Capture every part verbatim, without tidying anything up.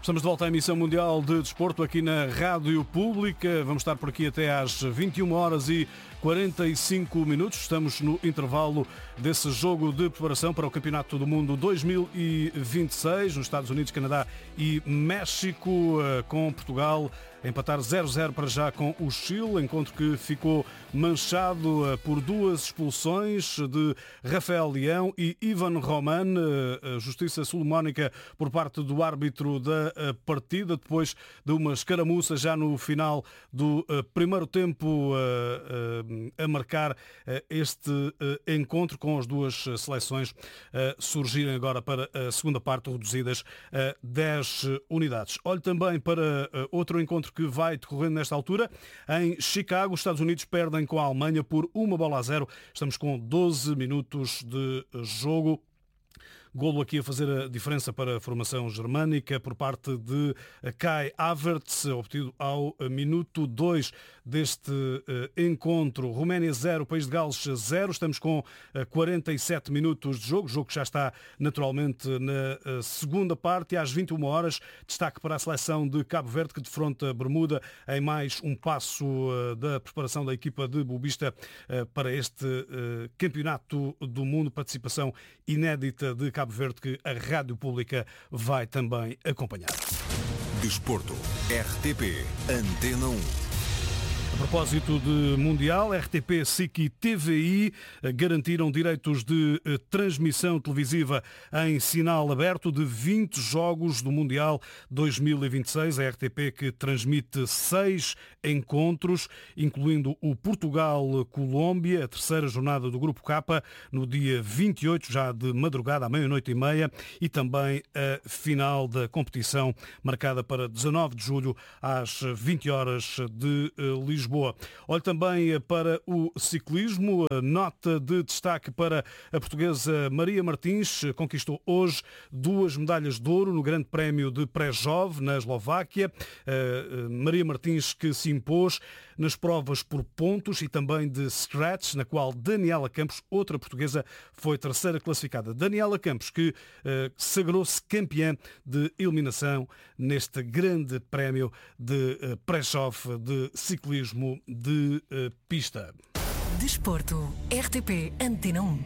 Estamos de volta à emissão mundial de desporto aqui na Rádio Pública. Vamos estar por aqui até às vinte e uma horas e quarenta e cinco minutos. Estamos no intervalo desse jogo de preparação para o Campeonato do Mundo dois mil e vinte e seis nos Estados Unidos, Canadá e México, com Portugal a empatar zero a zero para já com o Chile, encontro que ficou manchado por duas expulsões de Rafael Leão e Ivan Roman, justiça solomónica por parte do árbitro da partida, depois de uma escaramuça já no final do primeiro tempo a marcar este encontro, com as duas seleções surgirem agora para a segunda parte reduzidas a dez unidades. Olhe também para outro encontro que vai decorrendo nesta altura. Em Chicago, os Estados Unidos perdem com a Alemanha por uma bola a zero. Estamos com doze minutos de jogo. Golo aqui a fazer a diferença para a formação germânica por parte de Kai Havertz, obtido ao minuto dois deste encontro. Roménia zero, País de Gales zero. Estamos com quarenta e sete minutos de jogo. O jogo que já está naturalmente na segunda parte. Às vinte e uma horas, destaque para a seleção de Cabo Verde, que defronta Bermuda em mais um passo da preparação da equipa de Bobista para este Campeonato do Mundo. Participação inédita de Cabo Verde, que a Rádio Pública vai também acompanhar. Desporto, R T P, Antena um. A propósito de Mundial, R T P, S I C e T V I garantiram direitos de transmissão televisiva em sinal aberto de vinte jogos do Mundial dois mil e vinte e seis. A R T P que transmite seis encontros, incluindo o Portugal-Colômbia, a terceira jornada do Grupo K, no dia vinte e oito, já de madrugada, à meia-noite e meia, e também a final da competição, marcada para dezanove de julho, às vinte horas de Lisboa. Lisboa. Olhe também para o ciclismo. Nota de destaque para a portuguesa Maria Martins. Conquistou hoje duas medalhas de ouro no Grande Prémio de Prešov, na Eslováquia. Maria Martins que se impôs nas provas por pontos e também de scratch, na qual Daniela Campos, outra portuguesa, foi terceira classificada. Daniela Campos que sagrou-se campeã de eliminação neste Grande Prémio de Prešov de ciclismo de uh, pista. Desporto, R T P, Antena um.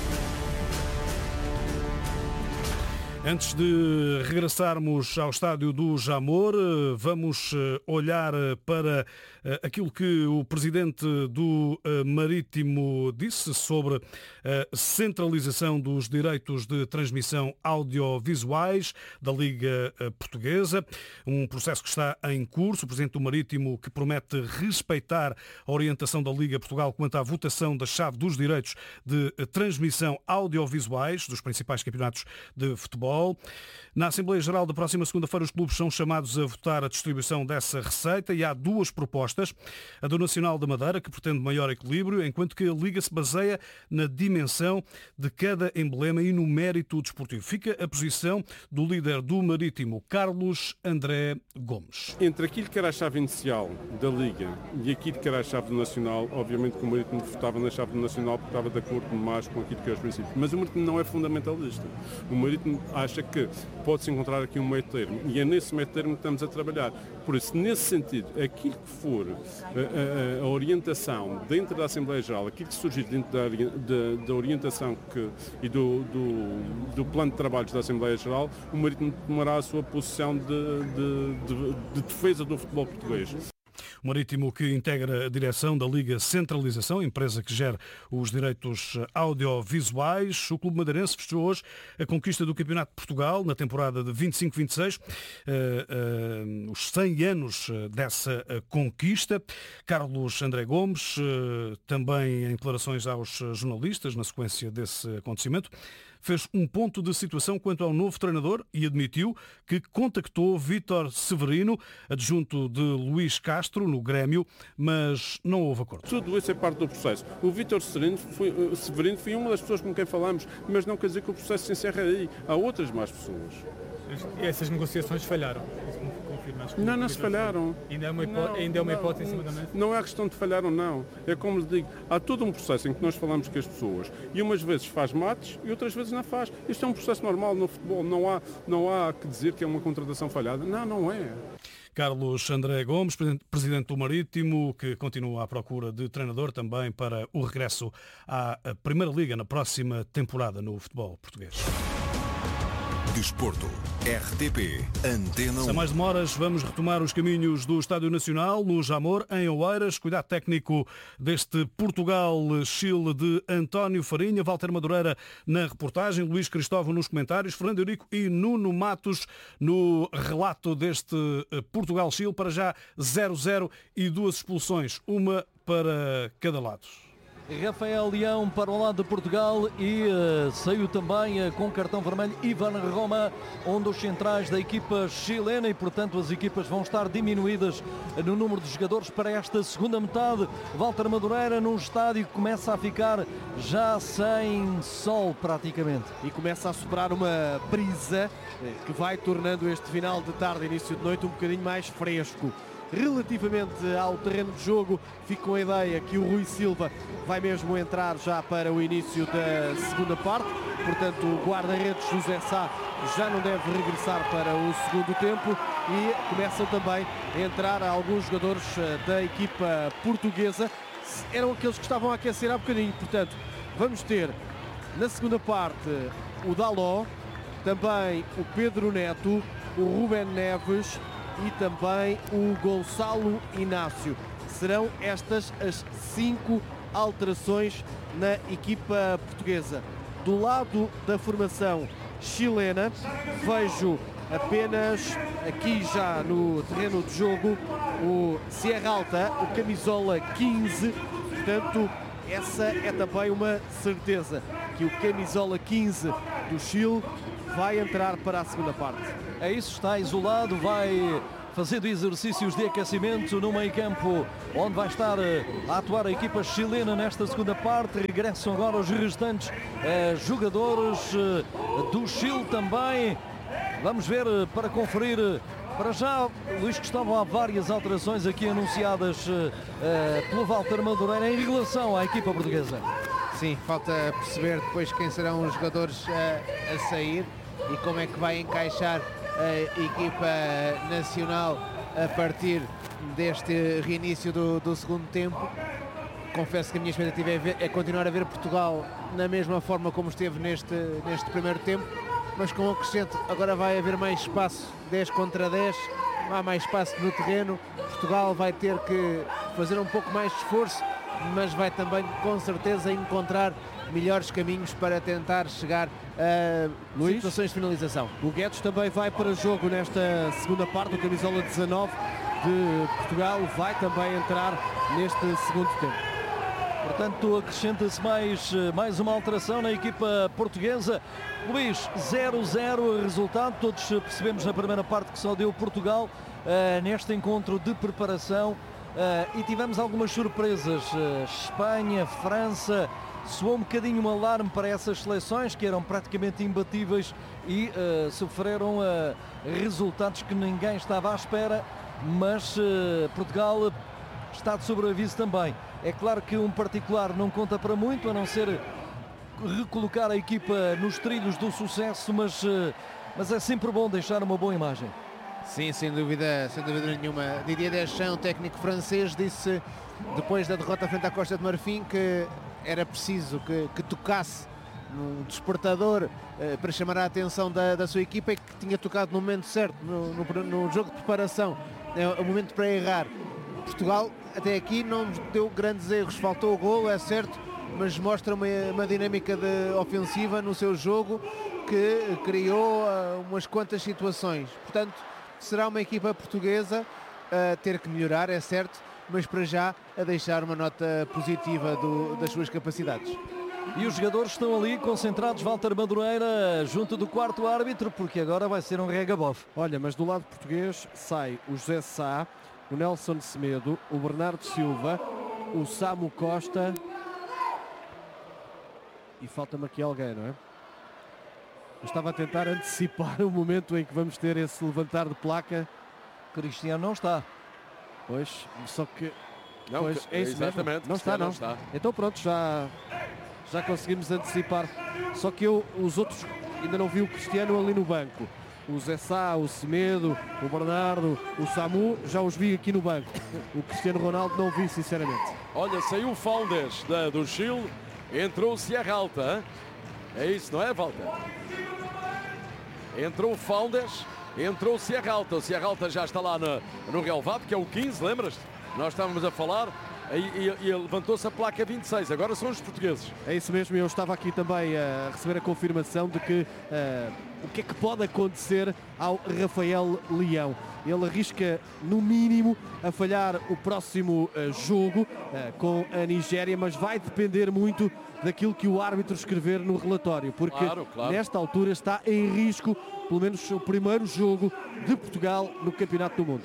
Antes de regressarmos ao estádio do Jamor, vamos olhar para aquilo que o presidente do Marítimo disse sobre a centralização dos direitos de transmissão audiovisuais da Liga Portuguesa, um processo que está em curso. O presidente do Marítimo que promete respeitar a orientação da Liga Portugal quanto à votação da chave dos direitos de transmissão audiovisuais dos principais campeonatos de futebol. Na Assembleia Geral da próxima segunda-feira, os clubes são chamados a votar a distribuição dessa receita e há duas propostas. A do Nacional da Madeira, que pretende maior equilíbrio, enquanto que a Liga se baseia na dimensão de cada emblema e no mérito desportivo. Fica a posição do líder do Marítimo, Carlos André Gomes. Entre aquilo que era a chave inicial da Liga e aquilo que era a chave do Nacional, obviamente que o Marítimo votava na chave do Nacional porque estava de acordo mais com aquilo que é os princípios. Mas o Marítimo não é fundamentalista. O Marítimo acha que pode-se encontrar aqui um meio termo e é nesse meio termo que estamos a trabalhar. Por isso, nesse sentido, aquilo que for a, a, a orientação dentro da Assembleia Geral, aquilo que surgir dentro da, da, da orientação que, e do, do, do plano de trabalhos da Assembleia Geral, o Marítimo tomará a sua posição de, de, de, de defesa do futebol português. O Marítimo que integra a direção da Liga Centralização, empresa que gera os direitos audiovisuais. O Clube Madeirense fechou hoje a conquista do Campeonato de Portugal na temporada de vinte e cinco vinte e seis, uh, uh, os cem anos dessa conquista. Carlos André Gomes, uh, também em declarações aos jornalistas na sequência desse acontecimento, fez um ponto de situação quanto ao novo treinador e admitiu que contactou Vítor Severino, adjunto de Luís Castro, no Grêmio, mas não houve acordo. Tudo isso é parte do processo. O Vítor Severino foi, Severino foi uma das pessoas com quem falamos, mas não quer dizer que o processo se encerra aí. Há outras mais pessoas. E essas negociações falharam? confirmas que Não, não se falharam. Ainda é uma, hipó Não, ainda é uma não, hipótese em cima da mesa? Não é questão de falhar ou não. É como lhe digo, há todo um processo em que nós falamos com as pessoas e umas vezes faz mates e outras vezes não faz. Isto é um processo normal no futebol. Não há, não há que dizer que é uma contratação falhada. Não, não é. Carlos André Gomes, presidente do Marítimo, que continua à procura de treinador também para o regresso à Primeira Liga na próxima temporada no futebol português. Desporto, R T P, Antena um. Sem mais demoras, vamos retomar os caminhos do Estádio Nacional, no Jamor, em Oeiras. Cuidado técnico deste Portugal-Chile de António Farinha, Walter Madureira na reportagem, Luís Cristóvão nos comentários, Fernando Eurico e Nuno Matos no relato deste Portugal-Chile. Para já zero a zero e duas expulsões, uma para cada lado. Rafael Leão para o lado de Portugal e uh, saiu também uh, com cartão vermelho Ivan Roma, um dos centrais da equipa chilena, e portanto as equipas vão estar diminuídas no número de jogadores para esta segunda metade. Walter Madureira num estádio que começa a ficar já sem sol praticamente. E começa a soprar uma brisa que vai tornando este final de tarde, início de noite, um bocadinho mais fresco. Relativamente ao terreno de jogo, fico com a ideia que o Rui Silva vai mesmo entrar já para o início da segunda parte, portanto o guarda-redes José Sá já não deve regressar para o segundo tempo, e começam também a entrar alguns jogadores da equipa portuguesa, eram aqueles que estavam a aquecer há bocadinho. Portanto, vamos ter na segunda parte o Daló, também o Pedro Neto, o Rubén Neves e também o Gonçalo Inácio. Serão estas as cinco alterações na equipa portuguesa. Do lado da formação chilena, vejo apenas aqui já no terreno de jogo o Sierra Alta, o camisola quinze. Portanto, essa é também uma certeza, que o camisola quinze do Chile vai entrar para a segunda parte. É isso, está isolado, vai fazendo exercícios de aquecimento no meio-campo, onde vai estar a atuar a equipa chilena nesta segunda parte. Regressam agora os restantes eh, jogadores eh, do Chile também. Vamos ver eh, para conferir. Para já, Luís Cristóvão, há várias alterações aqui anunciadas eh, pelo Walter Madureira em relação à equipa portuguesa. Sim, falta perceber depois quem serão os jogadores a, a sair e como é que vai encaixar a equipa nacional a partir deste reinício do, do segundo tempo. Confesso que a minha expectativa é, ver, é continuar a ver Portugal na mesma forma como esteve neste, neste primeiro tempo, mas com o acrescento, agora vai haver mais espaço, dez contra dez, há mais espaço no terreno. Portugal vai ter que fazer um pouco mais de esforço, mas vai também com certeza encontrar melhores caminhos para tentar chegar a Luís, situações de finalização. O Guedes também vai para jogo nesta segunda parte, o camisola dezanove de Portugal vai também entrar neste segundo tempo. Portanto, acrescenta-se mais, mais uma alteração na equipa portuguesa. Luís, zero a zero resultado, todos percebemos na primeira parte que só deu Portugal uh, neste encontro de preparação, uh, e tivemos algumas surpresas, uh, Espanha, França. Soou um bocadinho um alarme para essas seleções que eram praticamente imbatíveis e uh, sofreram uh, resultados que ninguém estava à espera, mas uh, Portugal está de sobreaviso também. É claro que um particular não conta para muito, a não ser recolocar a equipa nos trilhos do sucesso, mas, uh, mas é sempre bom deixar uma boa imagem. Sim, sem dúvida, sem dúvida nenhuma. Didier Deschamps, técnico francês, disse depois da derrota frente à Costa de Marfim que era preciso que, que tocasse no despertador eh, para chamar a atenção da, da sua equipa, e que tinha tocado no momento certo, no, no, no jogo de preparação. É o momento para errar. Portugal até aqui não deu grandes erros, faltou o golo, é certo, mas mostra uma, uma dinâmica de ofensiva no seu jogo que criou uh, umas quantas situações. Portanto, será uma equipa portuguesa a ter que melhorar, é certo, mas para já a deixar uma nota positiva do, das suas capacidades. E os jogadores estão ali concentrados, Walter Madureira, junto do quarto árbitro, porque agora vai ser um regabof. Olha, mas do lado português sai o José Sá, o Nelson Semedo, o Bernardo Silva, o Samu Costa e falta-me aqui alguém, não é? Eu estava a tentar antecipar o momento em que vamos ter esse levantar de placa Cristiano não está. Pois, só que... Não, pois, é isso exatamente. mesmo. Não está, não. não está. Então pronto, já, já conseguimos antecipar. Só que eu, os outros, ainda não vi o Cristiano ali no banco. O Zé Sá, o Semedo, o Bernardo, o Samu, já os vi aqui no banco. O Cristiano Ronaldo não vi, sinceramente. Olha, saiu o Founders da, do Chile, entrou o Sierra Alta. Hein? É isso, não é, Walter? Entrou o Founders, entrou o Sierra Alta. O Sierra Alta já está lá no, no relevado, que é o quinze, lembras-te? Nós estávamos a falar e, e, e levantou-se a placa vinte e seis. Agora são os portugueses. É isso mesmo, eu estava aqui também a receber a confirmação de que uh, o que é que pode acontecer ao Rafael Leão. Ele arrisca, no mínimo, a falhar o próximo uh, jogo uh, com a Nigéria, mas vai depender muito daquilo que o árbitro escrever no relatório, porque claro, claro. nesta altura está em risco, pelo menos o primeiro jogo de Portugal no Campeonato do Mundo.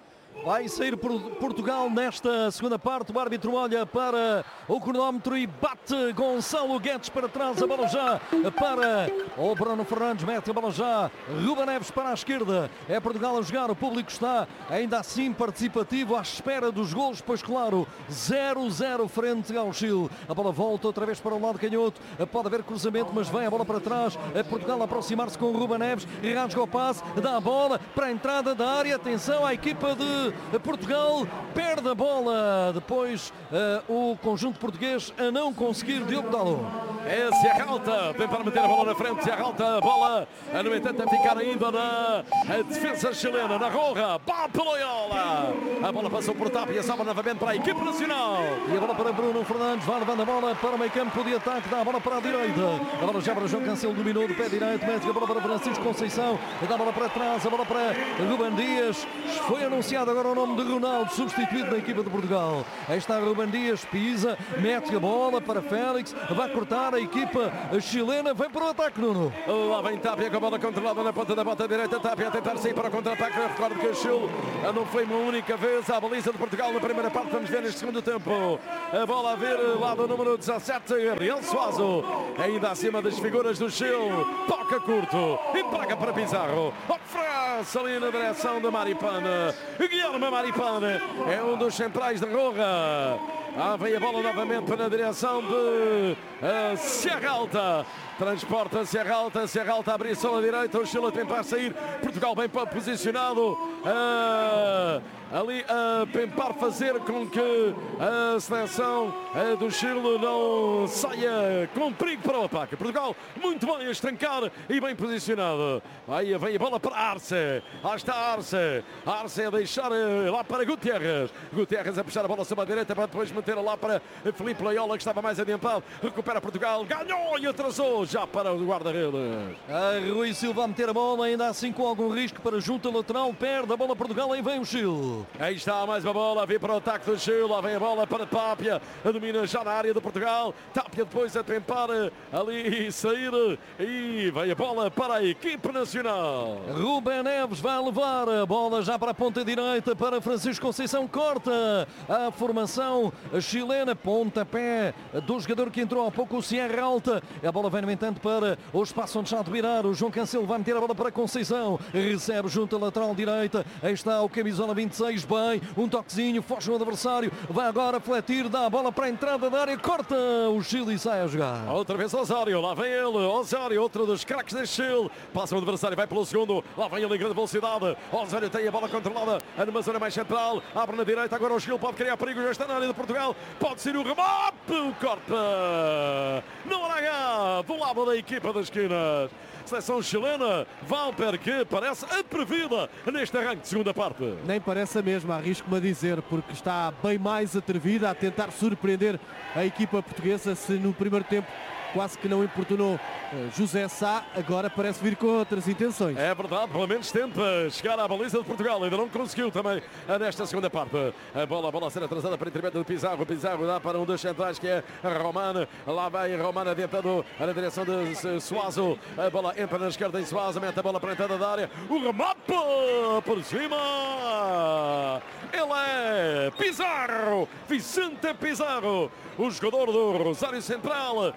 Vai sair por Portugal nesta segunda parte. O árbitro olha para o cronómetro e bate Gonçalo Guedes para trás. A bola já para o Bruno Fernandes. Mete a bola já. Ruben Neves para a esquerda. É Portugal a jogar. O público está ainda assim participativo à espera dos golos. Pois claro, zero a zero frente ao Chile. A bola volta outra vez para o lado canhoto. Pode haver cruzamento, mas vem a bola para trás. A Portugal a aproximar-se com o Ruben Neves. Rasga o passe. Dá a bola para a entrada da área. Atenção à equipa de Portugal, perde a bola. Depois uh, o conjunto português a não conseguir Diogo Dalot. É Sierra Alta, tentar meter a bola na frente. Sierra Alta, a bola, no entanto, a ficar ainda na defesa chilena, na Roja, bate Loyola. A bola passou por Tapia, salva novamente para a equipe nacional. E a bola para Bruno Fernandes, vai levando a bola para o meio campo de ataque, dá a bola para a direita. A bola já para João Cancelo, dominou do pé direito, mete a bola para Francisco Conceição, dá a bola para trás, a bola para Ruben Dias. Foi anunciado agora o nome de Ronaldo, substituído na equipa de Portugal. Aí está Ruben Dias, pisa, mete a bola para Félix, vai cortar a equipa chilena, vem para o ataque, Nuno. Lá vem Tapia com a bola controlada na ponta da bota direita. Tapia a tentar sair para o contra-ataque. Recordo que o Chile não foi uma única vez à baliza de Portugal na primeira parte. Vamos ver neste segundo tempo. A bola a ver lá do número dezassete, Gabriel Suazo. Ainda acima das figuras do Chile. Toca curto. Empraga para Pizarro. França ali na direção da Maripana. Guilherme Maripana é um dos centrais da Roja. Ah, vem a bola novamente na direção de uh, Sierra Alta. Transporta Sierra Alta, Sierra Alta a abrir só a direita, o Chile a tentar sair, Portugal bem posicionado, uh, ali a tentar fazer com que a seleção uh, do Chile não saia com perigo para o ataque. Portugal muito bem a estancar e bem posicionado. Aí vem a bola para Arce, lá está Arce, Arce a deixar uh, lá para Gutierrez, Gutierrez a puxar a bola sobre a direita para depois meter lá para Filipe Loyola, que estava mais adiantado, recupera Portugal, ganhou e atrasou já para o guarda-redes. A Rui Silva a meter a bola, ainda assim com algum risco para junta lateral, perde a bola Portugal, aí vem o Chile. Aí está mais uma bola, vem para o ataque do Chile, lá vem a bola para Tapia, domina já na área de Portugal, Tapia depois a tentar ali sair e vem a bola para a equipe nacional. Ruben Neves vai levar a bola já para a ponta direita para Francisco Conceição, corta a formação chilena, pontapé do jogador que entrou há pouco, o Sierra Alta. A bola vem no entanto para o espaço onde está de virar, o João Cancelo vai meter a bola para Conceição, recebe junto a lateral direita, aí está o camisola vinte e seis, bem, um toquezinho, foge o adversário, vai agora fletir, dá a bola para a entrada da área, corta o Chile e sai a jogar. Outra vez Osório, lá vem ele, Osório, outro dos craques deste Chile, passa o adversário, vai pelo segundo, lá vem ele em grande velocidade, Osório tem a bola controlada numa zona mais central, abre na direita, agora o Chile pode criar perigo, já está na área de Portugal, pode ser o remate, o corta, não há do lado da equipa das esquinas. Seleção chilena, Walter, que parece atrevida neste arranque de segunda parte. Nem parece a mesma, arrisco-me a dizer, porque está bem mais atrevida a tentar surpreender a equipa portuguesa. Se no primeiro tempo quase que não importunou José Sá, agora parece vir com outras intenções. É verdade, pelo menos tenta chegar à baliza de Portugal, ainda não conseguiu também nesta segunda parte. A bola, a bola a ser atrasada para intermédio de Pizarro, Pizarro dá para um dos centrais que é Romano, lá vai Romano adiantando na direção de Suazo, a bola entra na esquerda em Suazo, mete a bola para a entrada da área, o remate por cima, ele é Pizarro, Vicente Pizarro, o jogador do Rosário Central, a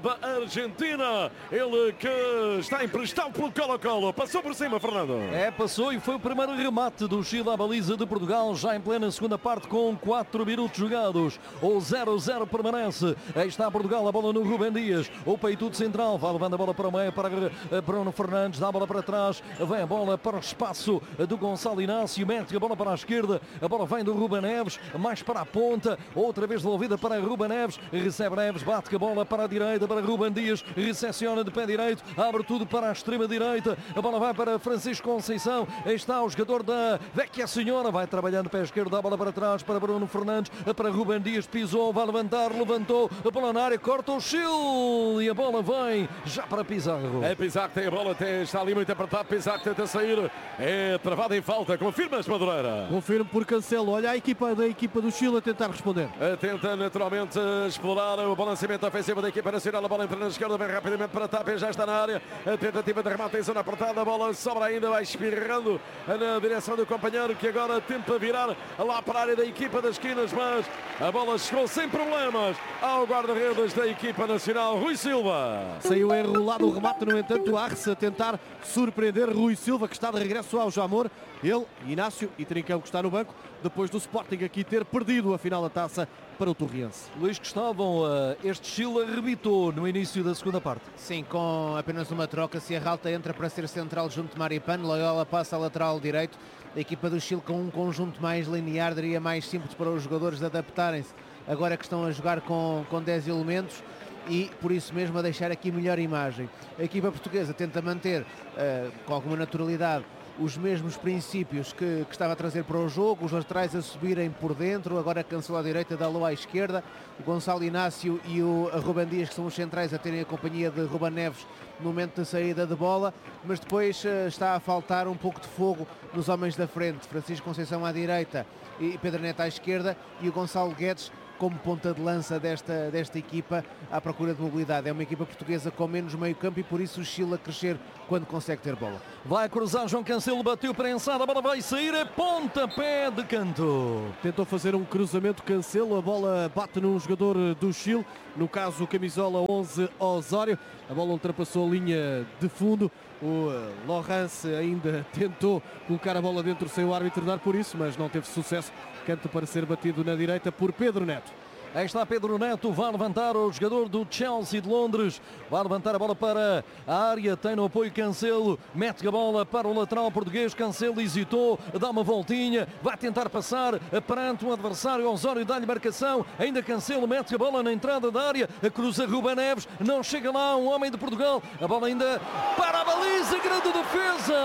equipa argentina. Ele que está emprestado pelo Colo-Colo. Passou por cima, Fernando. É, passou e foi o primeiro remate do Chile à baliza de Portugal, já em plena segunda parte com quatro minutos jogados. O zero a zero permanece. Aí está Portugal, a bola no Rubem Dias. O peitudo central, vai levando a bola para o meio, para Bruno Fernandes, dá a bola para trás, vem a bola para o espaço do Gonçalo Inácio, mete a bola para a esquerda, a bola vem do Ruben Neves, mais para a ponta, outra vez devolvida para Ruben Neves, recebe Neves, bate a bola para a direita, para Ruben Dias, recepciona de pé direito, abre tudo para a extrema direita, a bola vai para Francisco Conceição, aí está o jogador da Vecchia Senhora, vai trabalhando pé esquerdo, dá a bola para trás, para Bruno Fernandes, para Ruben Dias, pisou, vai levantar, levantou, a bola na área, corta o Chile e a bola vem já para Pizarro. É Pizarro que tem a bola, tem, está ali muito apertado, Pizarro tenta sair, é travado em falta, confirmas, Madureira? Confirmo por Cancelo, olha a equipa da equipa do Chile a tentar responder. Tenta naturalmente explorar o balanceamento ofensivo da equipa nacional, a bola entra na esquerda, vem rapidamente para Tapia, já está na área, a tentativa de remate em zona apertada, a bola sobra ainda, vai espirrando na direção do companheiro que agora tenta virar lá para a área da equipa das esquinas, mas a bola chegou sem problemas ao guarda-redes da equipa nacional, Rui Silva. Saiu enrolado o remate, no entanto, Arce a tentar surpreender Rui Silva, que está de regresso ao Jamor. Ele, Inácio e Trincão, que está no banco, depois do Sporting aqui ter perdido a final da taça para o Torriense. Luís Cristóvão, este Chile arrebitou no início da segunda parte. Sim, com apenas uma troca, Sierralta entra para ser central junto de Maripano, Loyola passa a lateral direito. A equipa do Chile com um conjunto mais linear, diria mais simples para os jogadores adaptarem-se, agora que estão a jogar com, com dez elementos e por isso mesmo a deixar aqui melhor imagem. A equipa portuguesa tenta manter uh, com alguma naturalidade os mesmos princípios que, que estava a trazer para o jogo, os laterais a subirem por dentro, agora Cancelo à direita, Dalot à esquerda, o Gonçalo Inácio e o Ruben Dias, que são os centrais, a terem a companhia de Ruben Neves no momento da saída de bola, mas depois uh, está a faltar um pouco de fogo nos homens da frente, Francisco Conceição à direita e Pedro Neto à esquerda e o Gonçalo Guedes como ponta de lança desta, desta equipa à procura de mobilidade. É uma equipa portuguesa com menos meio campo e por isso o Chile a crescer quando consegue ter bola. Vai cruzar João Cancelo, bateu prensado, a bola vai sair, é pontapé de canto. Tentou fazer um cruzamento Cancelo, a bola bate num jogador do Chile, no caso o camisola onze Osório, a bola ultrapassou a linha de fundo. O Laurence ainda tentou colocar a bola dentro sem o árbitro dar por isso, mas não teve sucesso. Canto para ser batido na direita por Pedro Neto. Aí está Pedro Neto, vai levantar o jogador do Chelsea de Londres, vai levantar a bola para a área, tem no apoio Cancelo, mete a bola para o lateral português, Cancelo hesitou, dá uma voltinha, vai tentar passar perante um adversário, Osório dá-lhe marcação, ainda Cancelo mete a bola na entrada da área, cruza Ruben Neves, não chega lá um homem de Portugal, a bola ainda para a baliza, grande defesa,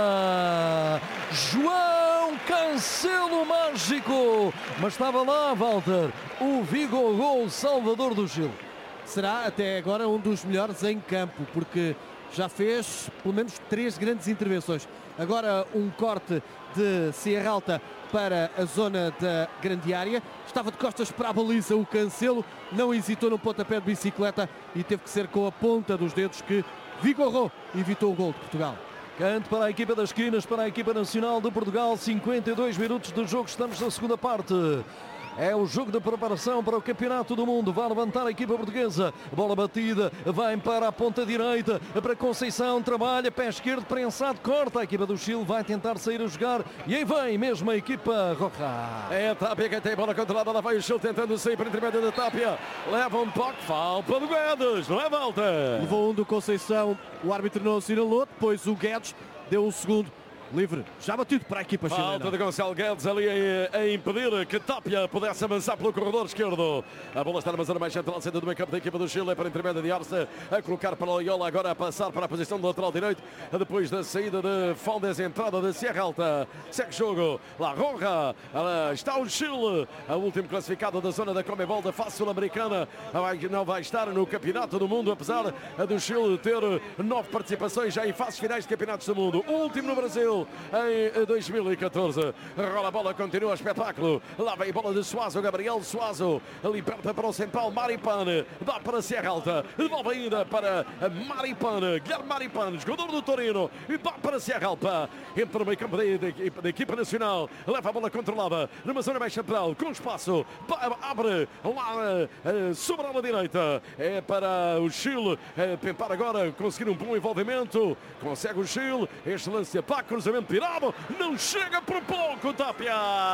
João Cancelo mágico, mas estava lá, Walter, o Vigogol Salvador do Chile. Será até agora um dos melhores em campo, porque já fez pelo menos três grandes intervenções. Agora um corte de Sierralta para a zona da grande área. Estava de costas para a baliza o Cancelo, não hesitou no pontapé de bicicleta e teve que ser com a ponta dos dedos que Vigoró evitou o gol de Portugal. Canto para a equipa das esquinas, para a equipa nacional de Portugal, cinquenta e dois minutos de jogo, estamos na segunda parte. É o jogo de preparação para o Campeonato do Mundo. Vai levantar a equipa portuguesa. Bola batida. Vai para a ponta direita. Para Conceição. Trabalha. Pé esquerdo. Prensado. Corta. A equipa do Chile vai tentar sair a jogar. E aí vem mesmo a equipa Roja. É a Tapia quem tem bola controlada. Lá vai o Chile tentando sair para a intermédio da Tapia. Leva um toque. Falta do Guedes. Não é, Walter? Levou um do Conceição. O árbitro não assinalou. Depois o Guedes deu o segundo. Livre, já batido para a equipa chilena. Falta de Gonçalo Guedes ali a, a impedir que Tapia pudesse avançar pelo corredor esquerdo. A bola está numa zona mais central, sendo do meio campo da equipa do Chile, é para a intermédio de Arce, a colocar para o Loyola, agora a passar para a posição do lateral direito, depois da saída de Fondes, entrada de Sierralta. Segue jogo, La Roja, está o Chile, a última classificada da zona da Comebol da fase sul-americana, não vai estar no Campeonato do Mundo, apesar do Chile ter nove participações já em fases finais de Campeonatos do Mundo. O último no Brasil. Chile em dois mil e catorze. Rola a bola, continua o espetáculo. Lá vem a bola de Suazo, Gabriel Suazo. Ali perto para o central, Maripane. Dá para Serra Alta. Devolve ainda para Maripane. Guilherme Maripane, jogador do Torino. E dá para Serra Alta. Entra no meio campo da, da, da equipa nacional. Leva a bola controlada numa zona mais central, com espaço. Abre lá sobre a ala direita. É para o Chile é, tentar agora conseguir um bom envolvimento. Consegue o Chile. Este lance de ataque, cruzamento tirado. Não chega por pouco, Tapia.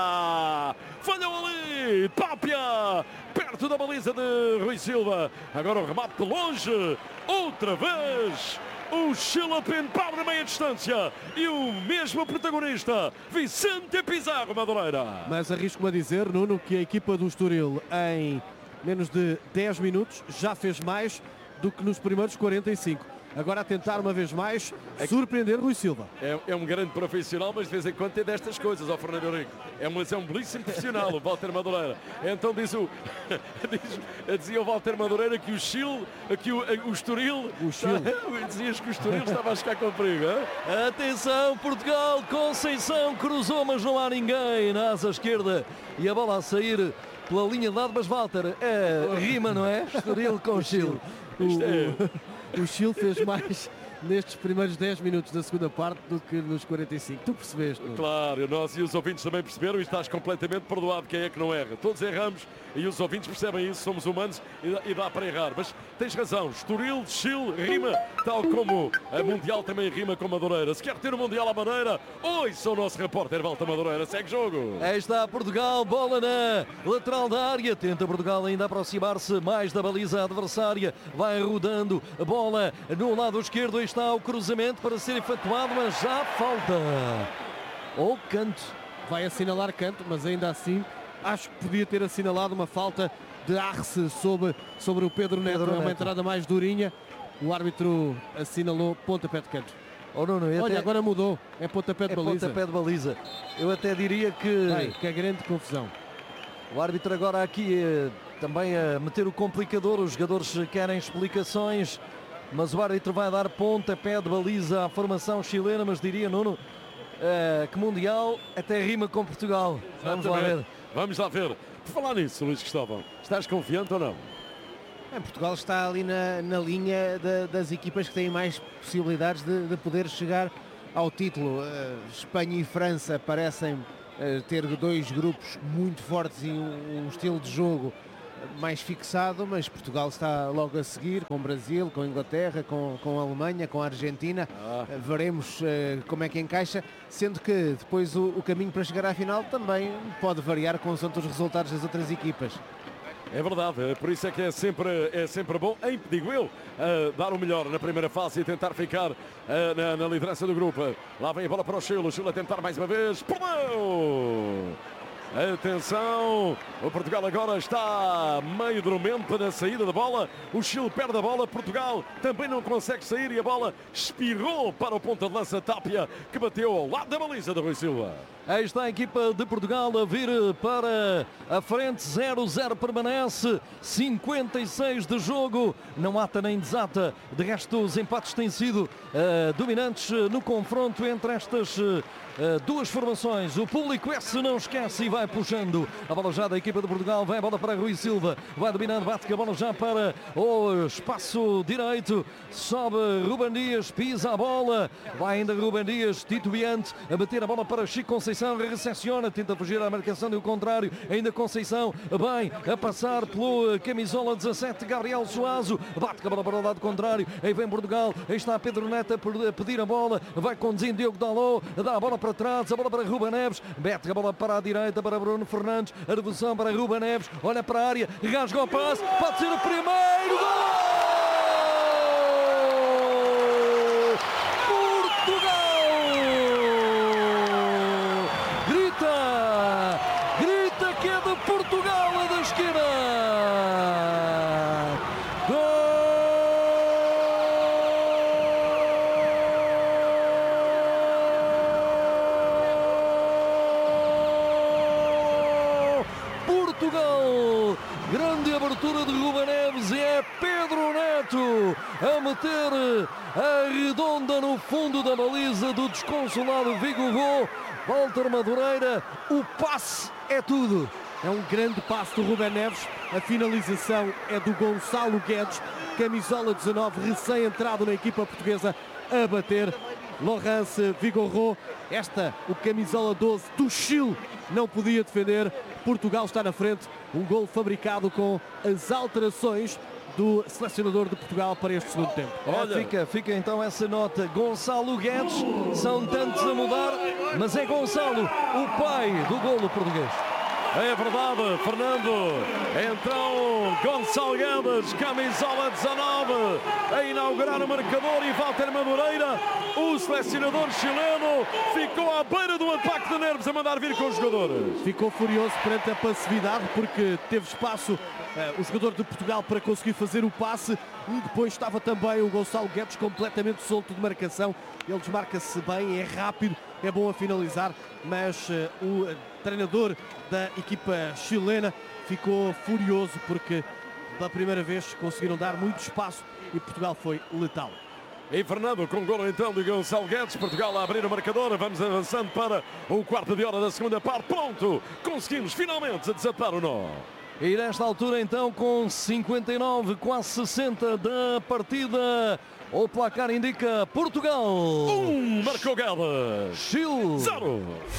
Falhou ali. Tapia. Perto da baliza de Rui Silva. Agora o remate de longe. Outra vez. O Chile a penetrar na meia distância. E o mesmo protagonista, Vicente Pizarro, Madureira. Mas arrisco-me a dizer, Nuno, que a equipa do Estoril em menos de dez minutos já fez mais do que nos primeiros quarenta e cinco. Agora a tentar uma vez mais surpreender Rui Silva. É, é um grande profissional, mas de vez em quando tem destas coisas, ao Fernando Henrique. É um, é um belíssimo profissional, o Walter Madureira. Então diz o, diz, dizia o Walter Madureira que o Chile, que o, o Estoril... O Chile. Dizias que o Estoril estava a chegar com perigo, hein? Atenção, Portugal, Conceição cruzou, mas não há ninguém na asa esquerda. E a bola a sair pela linha de lado, mas Walter, é rima, não é? Estoril com o Chile. Isto é... O Chile fez mais nestes primeiros dez minutos da segunda parte do que nos quarenta e cinco. Tu percebeste? Não? Claro, nós e os ouvintes também perceberam e estás completamente perdoado. Quem é que não erra? Todos erramos e os ouvintes percebem isso, somos humanos e dá para errar. Mas tens razão, Estoril, Chile, rima, tal como a Mundial também rima com Madureira. Se quer ter o Mundial à maneira, oi, sou o nosso repórter Walter Madureira. Segue jogo. Aí está Portugal, bola na lateral da área. Tenta Portugal ainda aproximar-se mais da baliza adversária. Vai rodando a bola no lado esquerdo. Aí está o cruzamento para ser efetuado, mas já falta. Ou canto. Vai assinalar canto, mas ainda assim acho que podia ter assinalado uma falta de Arce sobre, sobre o Pedro Neto. Pedro é uma Neto. Entrada mais durinha. O árbitro assinalou pontapé de canto. Oh, não, não, Olha, até... agora mudou. É pontapé de é baliza. Pontapé de baliza. Eu até diria que... Bem, que é grande confusão. O árbitro agora aqui eh, também a meter o complicador. Os jogadores querem explicações, mas o árbitro vai dar pontapé de baliza à formação chilena, mas diria, Nuno, eh, que Mundial até rima com Portugal. Vamos lá ver. Vamos lá ver. Por falar nisso, Luís Cristóvão, estás confiante ou não? É, Portugal está ali na, na linha de, das equipas que têm mais possibilidades de, de poder chegar ao título. Uh, Espanha e França parecem uh, ter dois grupos muito fortes e um, um estilo de jogo mais fixado, mas Portugal está logo a seguir com o Brasil, com a Inglaterra, com, com a Alemanha, com a Argentina. Ah. Uh, veremos uh, como é que encaixa, sendo que depois o, o caminho para chegar à final também pode variar consoante os resultados das outras equipas. É verdade, por isso é que é sempre, é sempre bom, em, digo eu, uh, dar o melhor na primeira fase e tentar ficar uh, na, na liderança do grupo. Lá vem a bola para o Chile, o Chile a tentar mais uma vez, perdeu! Atenção, o Portugal agora está meio dormente na saída da bola, o Chile perde a bola, Portugal também não consegue sair e a bola espirrou para o ponta de lança Tapia, que bateu ao lado da baliza de Rui Silva. Aí está a equipa de Portugal a vir para a frente, zero zero permanece, cinquenta e seis de jogo, não ata nem desata, de resto os empates têm sido uh, dominantes no confronto entre estas uh, duas formações. O público esse não esquece e vai puxando a bola já da equipa de Portugal, vai a bola para Rui Silva, vai dominando, bate a bola já para o espaço direito, sobe Ruben Dias, pisa a bola, vai ainda Ruben Dias, titubeante, a bater a bola para Chico Conceição, recepciona, tenta fugir à marcação do contrário, ainda Conceição, bem, a passar pelo camisola dezassete, Gabriel Suazo, bate a bola para o lado contrário, aí vem Portugal, aí está Pedro Neto a pedir a bola, vai conduzindo Diogo Dalot, dá a bola para trás, a bola para Ruben Neves, mete a bola para a direita para Bruno Fernandes, a devolução para Ruben Neves, olha para a área, rasga o passe, pode ser o primeiro gol! Portugal a da esquerda. Gol! Portugal! Grande abertura de Ruben Neves e é Pedro Neto a meter a redonda no fundo da baliza do desconsolado Vigorô. Walter Madureira, o passe é tudo. É um grande passe do Ruben Neves. A finalização é do Gonçalo Guedes, camisola dezanove, recém-entrado na equipa portuguesa, a bater Laurence Vigorô. Esta, o camisola doze do Chile, não podia defender. Portugal está na frente. Um gol fabricado com as alterações do selecionador de Portugal para este segundo tempo. Olha, fica, fica então essa nota. Gonçalo Guedes, são tantos a mudar, mas é Gonçalo, o pai do golo português. É verdade, Fernando. Então, Gonçalo Guedes, camisola dezanove, a inaugurar o marcador, e Walter Madureira, o selecionador chileno, ficou à beira do ataque de nervos a mandar vir com os jogadores. Ficou furioso perante a passividade, porque teve espaço uh, o jogador de Portugal para conseguir fazer o passe, e depois estava também o Gonçalo Guedes completamente solto de marcação. Ele desmarca-se bem, é rápido, é bom a finalizar, mas uh, o uh, treinador da equipa chilena ficou furioso porque pela primeira vez conseguiram dar muito espaço e Portugal foi letal. E Fernando, com golo então de Gonçalo Guedes, Portugal a abrir o marcador. Vamos avançando para o quarto de hora da segunda parte. Pronto, conseguimos finalmente desatar o nó. E nesta altura então, com cinquenta e nove, quase sessenta da partida, o placar indica Portugal um, marcou Guedes, Chile zero.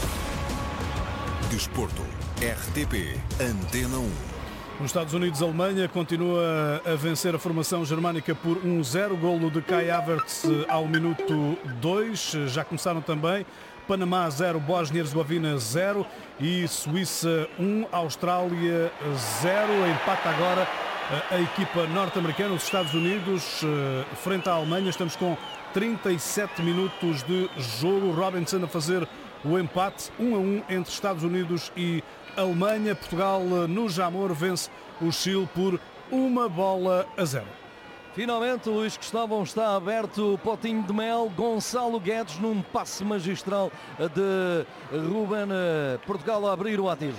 Desporto, R T P, Antena um. Nos Estados Unidos, a Alemanha continua a vencer a formação germânica por um zero, golo de Kai Havertz ao minuto dois. Já começaram também Panamá zero, Bósnia-Herzegovina zero e Suíça um, Austrália zero. Empata agora a equipa norte-americana, os Estados Unidos, frente à Alemanha. Estamos com trinta e sete minutos de jogo. Robinson a fazer o empate, um a um entre Estados Unidos e Alemanha. Portugal no Jamor vence o Chile por uma bola a zero. Finalmente, Luís Cristóvão, está aberto o potinho de mel. Gonçalo Guedes num passe magistral de Ruben. Portugal a abrir o ativo.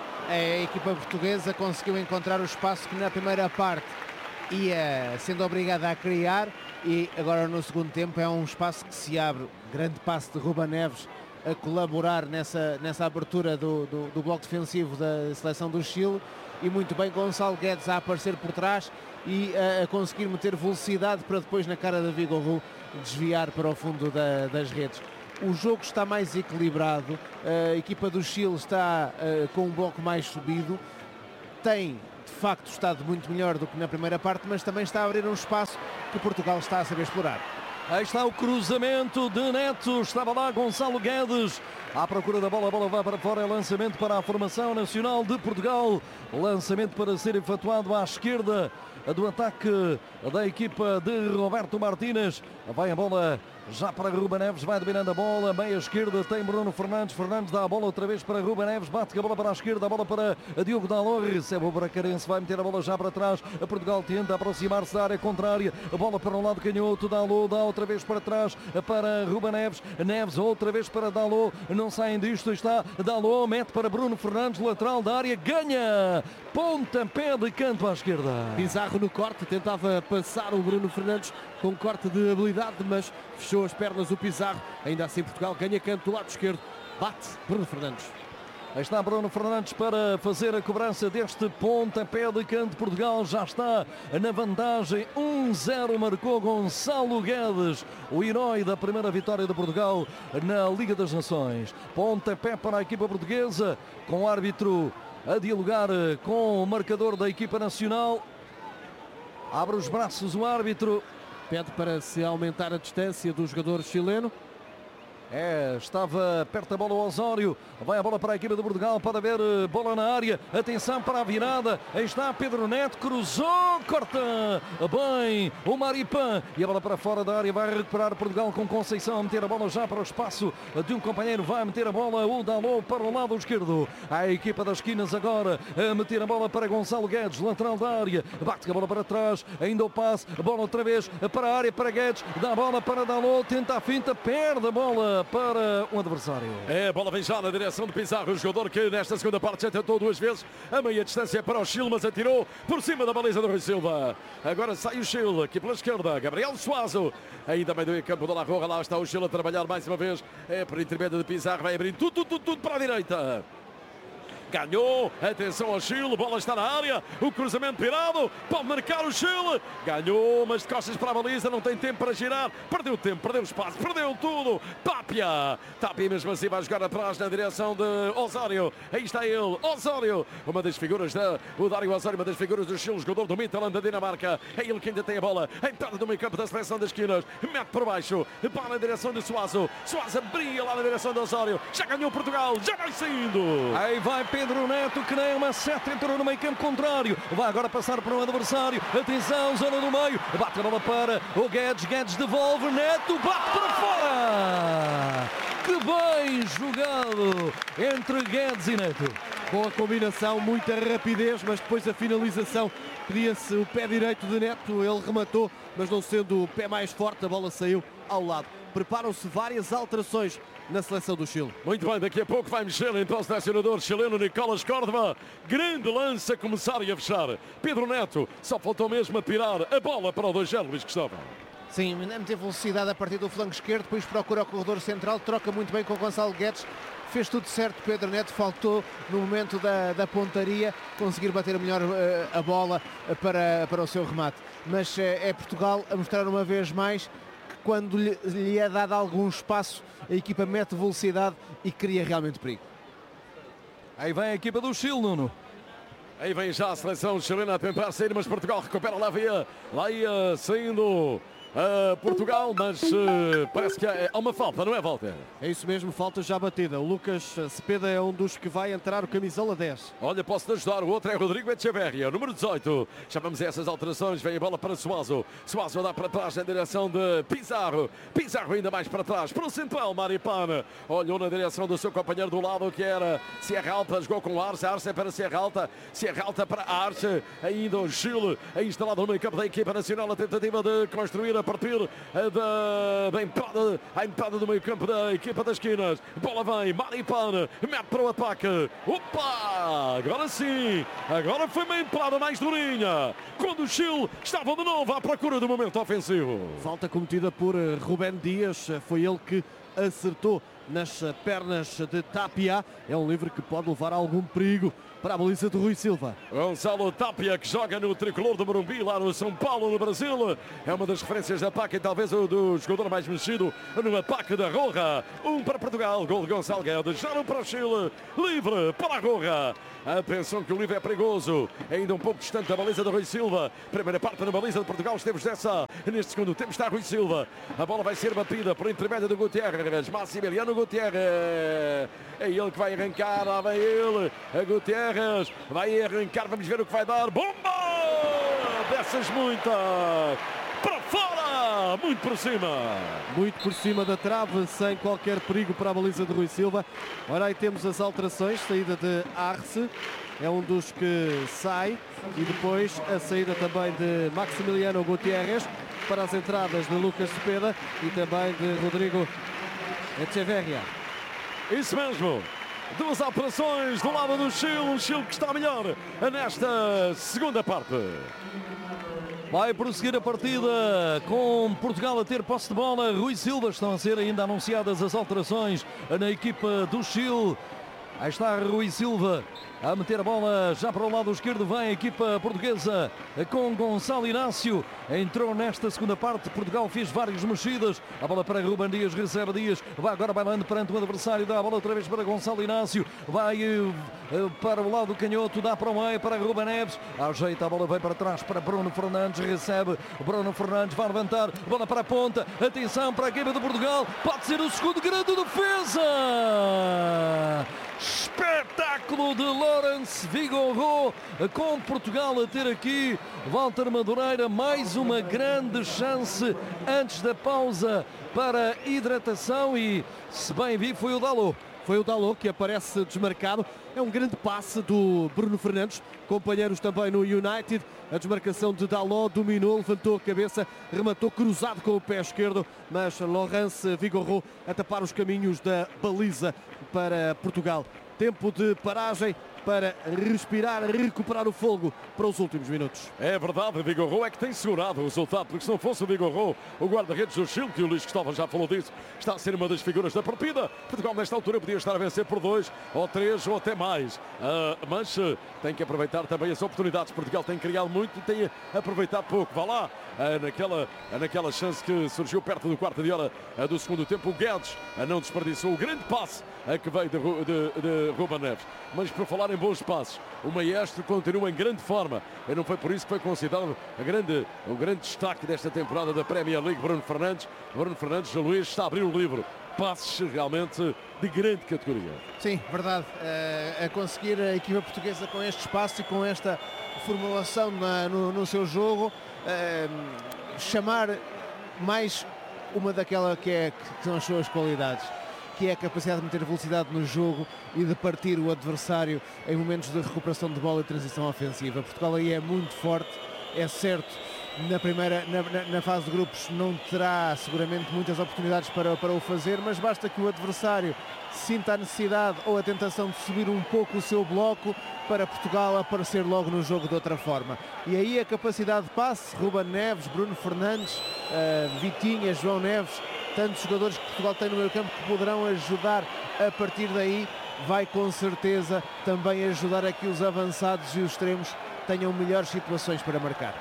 A equipa portuguesa conseguiu encontrar o espaço que na primeira parte ia sendo obrigada a criar, e agora no segundo tempo é um espaço que se abre. Grande passe de Ruben Neves a colaborar nessa, nessa abertura do, do, do bloco defensivo da seleção do Chile, e muito bem Gonçalo Guedes a aparecer por trás e a, a conseguir meter velocidade para depois, na cara da Vigorô, desviar para o fundo da, das redes. O jogo está mais equilibrado, a equipa do Chile está uh, com um bloco mais subido, tem de facto estado muito melhor do que na primeira parte, mas também está a abrir um espaço que Portugal está a saber explorar. Aí está o cruzamento de Neto, estava lá Gonçalo Guedes à procura da bola, a bola vai para fora, é lançamento para a formação nacional de Portugal, lançamento para ser efetuado à esquerda do ataque da equipa de Roberto Martínez. Vai a bola já para Ruben Neves, vai dominando a bola, meia esquerda tem Bruno Fernandes, Fernandes dá a bola outra vez para Ruben Neves, bate a bola para a esquerda, a bola para Diogo Dalot, recebe o Bracarense, vai meter a bola já para trás, a Portugal tenta aproximar-se da área contrária, a bola para um lado canhoto, Dalot dá outra vez para trás para Ruben Neves, Neves outra vez para Dalot, não saem disto, está Dalot, mete para Bruno Fernandes, lateral da área, ganha, pontapé de canto à esquerda. Pizarro no corte, tentava passar o Bruno Fernandes com corte de habilidade, mas fechou as pernas o Pizarro. Ainda assim Portugal ganha canto do lado esquerdo, bate Bruno Fernandes. Aí está Bruno Fernandes para fazer a cobrança deste pontapé de canto. Portugal já está na vantagem, um zero, marcou Gonçalo Guedes, o herói da primeira vitória de Portugal na Liga das Nações. Pontapé para a equipa portuguesa, com o árbitro a dialogar com o marcador da equipa nacional. Abre os braços o árbitro. Pede para se aumentar a distância do jogador chileno. É, estava perto da bola o Osório, vai a bola para a equipa de Portugal, pode haver bola na área, atenção para a virada, aí está Pedro Neto, cruzou, corta bem o Maripan, e a bola para fora da área, vai recuperar Portugal com Conceição a meter a bola já para o espaço de um companheiro, vai meter a bola o Dalot para o lado esquerdo, a equipa das esquinas agora a meter a bola para Gonçalo Guedes, lateral da área, bate a bola para trás, ainda o passe, a bola outra vez para a área, para Guedes, dá a bola para Dalot, tenta a finta, perde a bola, bola para o adversário. É, a bola vem já na direção de Pizarro, o jogador que nesta segunda parte já tentou duas vezes a meia distância para o Chile, mas atirou por cima da baliza do Rui Silva. Agora sai o Chile, aqui pela esquerda, Gabriel Suazo, ainda meio do campo do La Roja, lá está o Chile a trabalhar mais uma vez, é por intermédio de Pizarro, vai abrir tudo, tudo, tudo, tudo para a direita. Ganhou, atenção ao Chile, bola está na área, o cruzamento virado, pode marcar o Chile, ganhou, mas de costas para a baliza, não tem tempo para girar, perdeu tempo, perdeu espaço, perdeu tudo, Tapia, Tapia mesmo assim vai jogar atrás na direção de Osório, aí está ele, Osório, uma das figuras da, o Dário Osório, uma das figuras do Chile, jogador do Midtjylland da Dinamarca, é ele que ainda tem a bola, a entrada do meio campo da seleção das esquinas, mete por baixo, para na direção de Suazo, Suazo abria lá na direção de Osório, já ganhou Portugal, já vai saindo. Aí vai Pedro Neto, que nem uma seta, entrou no meio campo contrário, vai agora passar para um adversário, atenção, zona do meio, bate a bola para o Guedes, Guedes devolve, Neto bate para fora, que bem jogado entre Guedes e Neto. Com a combinação, muita rapidez, mas depois a finalização, pedia-se o pé direito de Neto, ele rematou, mas não sendo o pé mais forte, a bola saiu ao lado. Preparam-se várias alterações na seleção do Chile. Muito bem, daqui a pouco vai mexer então o selecionador chileno Nicolás Córdoba. Grande lance a começar e a fechar. Pedro Neto, só faltou mesmo a tirar a bola para o dois zero, Luís Cristóvão. Sim, não teve velocidade a partir do flanco esquerdo, depois procura o corredor central, troca muito bem com o Gonçalo Guedes. Fez tudo certo, Pedro Neto, faltou no momento da, da pontaria conseguir bater melhor uh, a bola para, para o seu remate. Mas uh, é Portugal a mostrar uma vez mais que quando lhe, lhe é dado algum espaço, a equipa mete velocidade e cria realmente perigo. Aí vem a equipa do Chile, Nuno. Aí vem já a seleção chilena a tentar sair, mas Portugal recupera, lá ia, lá ia saindo Uh, Portugal, mas uh, parece que há, há uma falta, não é, Walter? É isso mesmo, falta já batida. O Lucas Cepeda é um dos que vai entrar o camisola dez. Olha, posso-te ajudar, o outro é Rodrigo Echeverria, número dezoito. Chamamos a essas alterações, vem a bola para Suazo. Suazo dá para trás na direção de Pizarro. Pizarro ainda mais para trás, para o central, Maripana. Olhou na direção do seu companheiro do lado, que era Sierra Alta, jogou com Arce, Arce para Sierra Alta, Sierra Alta para Arce. Ainda o Chile, aí instalado no meio campo da equipa nacional, a tentativa de construir a partir da, da entrada, a entrada do meio campo da equipa das esquinas. Bola vem, Maripana, mete para o ataque. Opa! Agora sim, agora foi uma entrada mais durinha, quando o Chile estava de novo à procura do momento ofensivo. Falta cometida por Rubén Dias, foi ele que acertou nas pernas de Tapia. É um livre que pode levar a algum perigo para a baliza de Rui Silva. Gonçalo Tapia, que joga no tricolor do Morumbi, lá no São Paulo, no Brasil. É uma das referências da P A C e talvez o do jogador mais mexido numa P A C da Roja. Um para Portugal, gol de Gonçalo Guedes. Já no para o Chile, livre para a Roja. Atenção que o livre é perigoso. Ainda um pouco distante da baliza de Rui Silva. Primeira parte na baliza de Portugal, esteve dessa. Neste segundo tempo está Rui Silva. A bola vai ser batida por intermédio do Gutierrez. Maximiliano Gutierrez. É ele que vai arrancar, lá vem ele. A Gutierrez vai arrancar, vamos ver o que vai dar. Bomba! Dessas muitas! Para fora! Muito por cima! Muito por cima da trave, sem qualquer perigo para a baliza de Rui Silva. Ora, aí temos as alterações. Saída de Arce, é um dos que sai. E depois a saída também de Maximiliano Gutierrez para as entradas de Lucas Cepeda e também de Rodrigo Echeverria. Isso mesmo! Duas operações do lado do Chile, um Chile que está melhor nesta segunda parte. Vai prosseguir a partida com Portugal a ter posse de bola. Rui Silva, estão a ser ainda anunciadas as alterações na equipa do Chile. Aí está Rui Silva a meter a bola já para o lado esquerdo. Vem a equipa portuguesa com Gonçalo Inácio. Entrou nesta segunda parte. Portugal fez várias mexidas. A bola para Rubén Dias, recebe Dias. Vai agora bailando perante o adversário. Dá a bola outra vez para Gonçalo Inácio. Vai uh, para o lado canhoto. Dá para o meio para Ruben Neves. Ajeita a bola, vem para trás para Bruno Fernandes. Recebe Bruno Fernandes. Vai levantar. Bola para a ponta. Atenção para a equipa de Portugal. Pode ser o segundo grande defesa. Espetáculo de Lawrence Vigorro, com Portugal a ter aqui Walter Madureira, mais uma grande chance antes da pausa para hidratação e, se bem vi, foi o Dalot Foi o Dalot que aparece desmarcado. É um grande passe do Bruno Fernandes, companheiros também no United. A desmarcação de Dalot, dominou, levantou a cabeça, rematou cruzado com o pé esquerdo, mas Laurence Vigouroux a tapar os caminhos da baliza para Portugal. Tempo de paragem para respirar, recuperar o fogo para os últimos minutos. É verdade, o Vigouroux é que tem segurado o resultado, porque se não fosse o Vigouroux, o guarda-redes do Chile, que o Luís Cristóvão já falou disso, está a ser uma das figuras da partida. Portugal nesta altura podia estar a vencer por dois, ou três, ou até mais. Uh, mas uh, tem que aproveitar também as oportunidades. Portugal tem criado muito e tem aproveitado pouco. Vá lá, uh, naquela, uh, naquela chance que surgiu perto do quarto de hora uh, do segundo tempo, o Guedes uh, não desperdiçou o grande passe uh, que veio de, de, de Ruben Neves. Mas por falar em bons passos, o maestro continua em grande forma e não foi por isso que foi considerado a grande, o grande destaque desta temporada da Premier League. Bruno Fernandes, Bruno Fernandes, Luís, está a abrir o livro. Passos realmente de grande categoria. Sim, verdade. Uh, a conseguir a equipa portuguesa com este espaço e com esta formulação na, no, no seu jogo, uh, chamar mais uma daquela que, é, que são as suas qualidades, que é a capacidade de meter velocidade no jogo e de partir o adversário em momentos de recuperação de bola e transição ofensiva. Portugal aí é muito forte, é certo, na primeira, na, na, na fase de grupos não terá seguramente muitas oportunidades para, para o fazer, mas basta que o adversário sinta a necessidade ou a tentação de subir um pouco o seu bloco para Portugal aparecer logo no jogo de outra forma. E aí a capacidade de passe, Ruben Neves, Bruno Fernandes, uh, Vitinha, João Neves, tantos jogadores que Portugal tem no meio campo que poderão ajudar a partir daí, vai com certeza também ajudar a que os avançados e os extremos tenham melhores situações para marcar.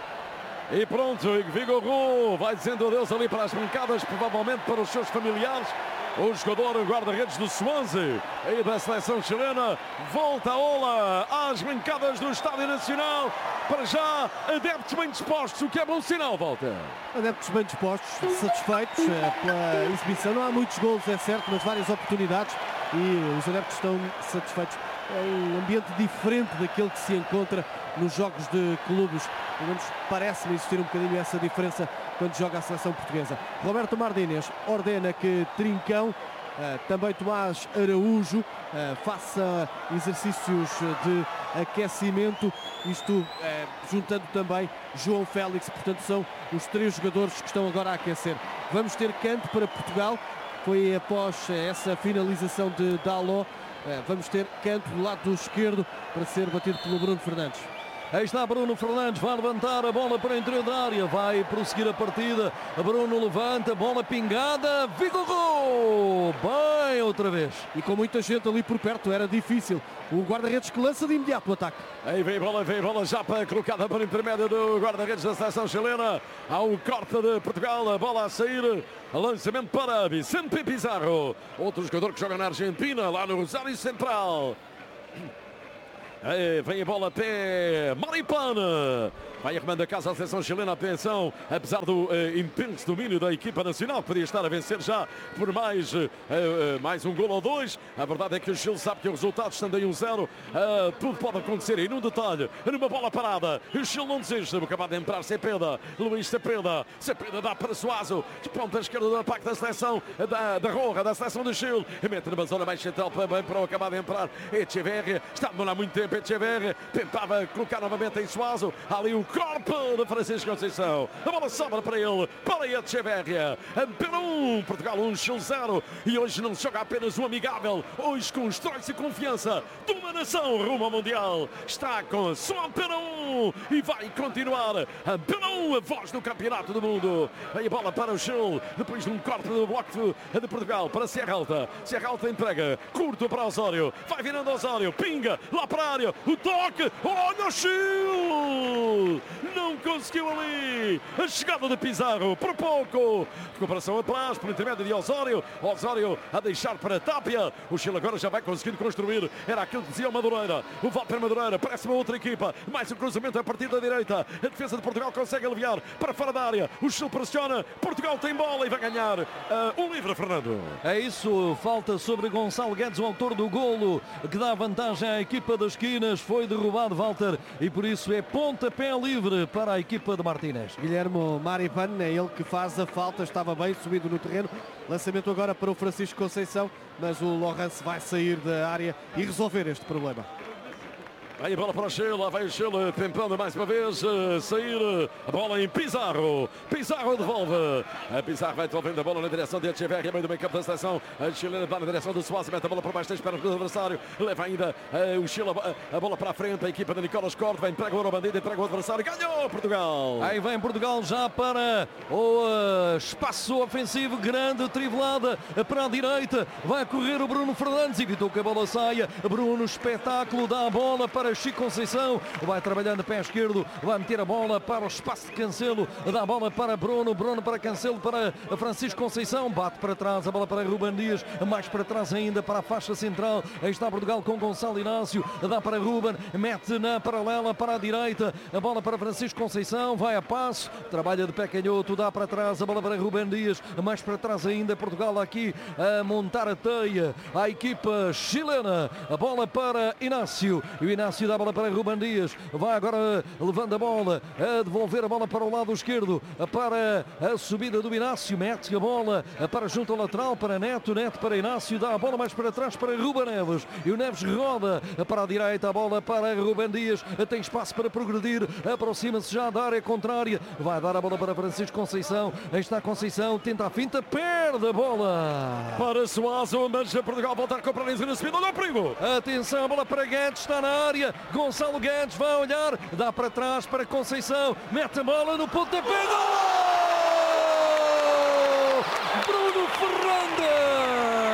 E pronto, Vigouroux vai dizendo adeus ali para as bancadas, provavelmente para os seus familiares. O jogador guarda-redes do Swansea e da seleção chilena volta a ola às bancadas do Estádio Nacional. Para já, adeptos bem dispostos, o que é bom sinal, volta. Adeptos bem dispostos, satisfeitos pela exibição. Não há muitos golos, é certo, mas várias oportunidades e os adeptos estão satisfeitos. É um ambiente diferente daquele que se encontra nos jogos de clubes. Pelo menos parece-me existir um bocadinho essa diferença quando joga a seleção portuguesa. Roberto Martínez ordena que Trincão, uh, também Tomás Araújo, uh, faça exercícios de aquecimento, isto uh, juntando também João Félix. Portanto, são os três jogadores que estão agora a aquecer. Vamos ter canto para Portugal. Foi após essa finalização de Dalot. Uh, vamos ter canto do lado esquerdo para ser batido pelo Bruno Fernandes. Aí está Bruno Fernandes, vai levantar a bola para o interior da área, vai prosseguir a partida. Bruno levanta, bola pingada, Vigouroux, bem outra vez. E com muita gente ali por perto, era difícil. O guarda-redes que lança de imediato o ataque. Aí vem a bola, vem a bola já para, colocada para o intermédio do guarda-redes da seleção chilena. Há um corte de Portugal, a bola a sair. Lançamento para Vicente Pizarro, outro jogador que joga na Argentina, lá no Rosário Central. Aí vem a bola até Maripana. Vai arrumando a casa a seleção chilena. Atenção, apesar do uh, intenso domínio da equipa nacional, podia estar a vencer já por mais, uh, uh, mais um gol ou dois. A verdade é que o Chile sabe que o resultado estando em um zero, uh, tudo pode acontecer. E num detalhe, numa bola parada, o Chile não desiste. Acaba de entrar Cepeda, Luís Cepeda. Cepeda dá para Suazo, de ponta esquerda do ataque da seleção da, da Roja, da seleção do Chile. E mete numa zona mais central também para o acabar de entrar Echeverri. Está a demorar muito tempo. Echeverri tentava colocar novamente em Suazo. Ali o corpo de Francisco Conceição. A bola sobra para ele, para Echeverri. Pelo um, Portugal um, Chile zero. E hoje não se joga apenas um amigável. Hoje constrói-se confiança de uma nação rumo ao Mundial. Está com só pelo um e vai continuar. Pelo um, a voz do campeonato do mundo. Aí a bola para o Chile, depois de um corte do bloco de, de Portugal para Serra Alta. Serra Alta entrega, curto para Osório. Vai virando Osório, pinga lá para a área. O toque, olha o Chile! Não conseguiu ali a chegada de Pizarro, por pouco. Recuperação atrás, por intermédio de Osório. Osório a deixar para Tapia. O Chile agora já vai conseguindo construir. Era aquilo que dizia o Madureira. O Walter Madureira, parece uma outra equipa. Mais um cruzamento a partir da direita. A defesa de Portugal consegue aliviar para fora da área. O Chile pressiona. Portugal tem bola e vai ganhar uh, um livre, Fernando. É isso, falta sobre Gonçalo Guedes, o autor do golo que dá vantagem à equipa das esquinas. Foi derrubado Walter e por isso é pontapé livre livre para a equipa de Martínez. Guilherme Maripan é ele que faz a falta, estava bem subido no terreno. Lançamento agora para o Francisco Conceição, mas o Laurence vai sair da área e resolver este problema. Aí a bola para o Sheila, vai o Sheila tentando mais uma vez uh, sair a bola em Pizarro. Pizarro devolve. A Pizarro vai devolvendo a bola na direção de Echeverri, meio do meio campo da seleção. A Chilena vai na direção do Soares, mete a bola para baixo, tem espera do adversário. Leva ainda uh, o Sheila a, a bola para a frente. A equipa de Nicolas Córdoba entrega o bandido, entrega o adversário. Ganhou Portugal. Aí vem Portugal já para o uh, espaço ofensivo grande, trivelada para a direita. Vai correr o Bruno Fernandes, evitou que a bola saia. Bruno, espetáculo, dá a bola para Chico Conceição, vai trabalhando pé esquerdo, vai meter a bola para o espaço de Cancelo, dá a bola para Bruno, Bruno para Cancelo, para Francisco Conceição, bate para trás, a bola para Ruben Dias, mais para trás ainda para a faixa central, aí está Portugal com Gonçalo Inácio, dá para Ruben, mete na paralela para a direita, a bola para Francisco Conceição, vai a passo, trabalha de pé canhoto, dá para trás, a bola para Ruben Dias, mais para trás ainda, Portugal aqui a montar a teia, a equipa chilena, a bola para Inácio, e o Inácio dá a bola para Ruben Dias, vai agora levando a bola, a devolver a bola para o lado esquerdo, para a subida do Inácio, mete a bola para junto ao lateral, para Neto, Neto para Inácio, dá a bola mais para trás para Ruben Neves, e o Neves roda para a direita, a bola para Ruben Dias, tem espaço para progredir, aproxima-se já da área contrária, vai dar a bola para Francisco Conceição, aí está Conceição, tenta a finta, perde a bola para Suazo, mas Portugal volta a comprar em zona subida, olha o perigo. Atenção, a bola para Guedes, está na área, Gonçalo Guedes vai olhar, dá para trás para Conceição, mete a bola no pontapé, gol! Bruno Fernandes!